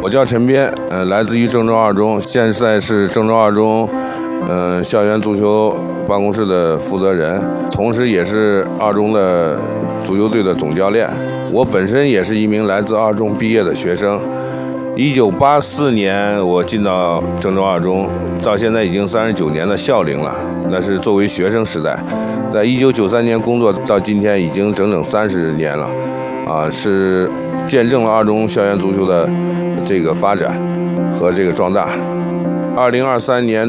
我叫陈斌，来自于郑州二中，现在是郑州二中，校园足球办公室的负责人，同时也是二中的足球队的总教练。我本身也是一名来自二中毕业的学生。1984年我进到郑州二中，到现在已经39年的校龄了，那是作为学生时代。在1993年工作到今天，已经整整30年了，是见证了二中校园足球的这个发展和这个壮大。2023年